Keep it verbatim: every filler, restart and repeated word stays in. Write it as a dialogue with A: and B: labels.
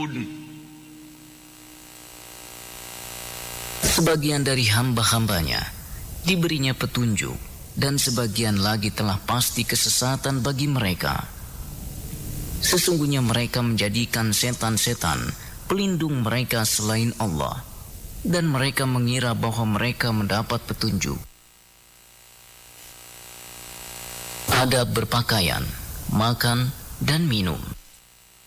A: يعملون.
B: Sebagian dari hamba-hambanya diberinya petunjuk, dan sebagian lagi telah pasti kesesatan bagi mereka. Sesungguhnya mereka menjadikan setan-setan pelindung mereka selain Allah, dan mereka mengira bahwa mereka mendapat petunjuk. Adab berpakaian, makan, dan minum.